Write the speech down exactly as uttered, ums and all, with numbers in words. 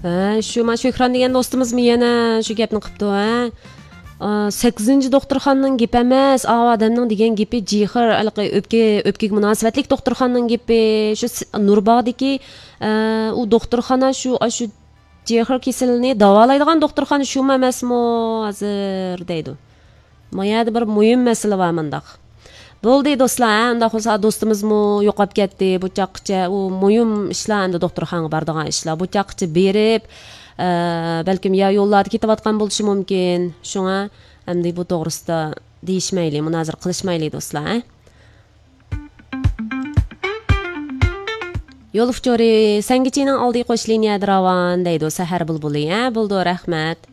Ha, shu mana Shukron degan do'stimizmi yana shu gapni qilibdi, ha? sakkizinchi doktorxonaning gapi emas, a odamning degan gapi jihir, alqi o'pka o'pkaga munosabatlik doktorxonaning gapi, shu Nurbog'dagi u doktorxona shu shu jihir kasalini davolaydigan doktorxona shu emasmi hozir deydi. Mayada bir muhim masala var mındaq. Bo'ldi do'stlar, unda xo'sa do'stimizmi yo'qolib ketdi. Bu chaqqicha u muhim ishlar endi doktorxonaga boradigan ishlar. Bu chaqqicha berib, balkim ya yo'llarda ketayotgan bo'lishi mumkin. Shunga endi bu to'g'risida deyishmayli, munozara qilishmayli do'stlar. Yo'l uchori sangichining oldiga qo'sh liniyada ravon deydi Sahar bulbuli, ha? Bo'ldi, rahmat.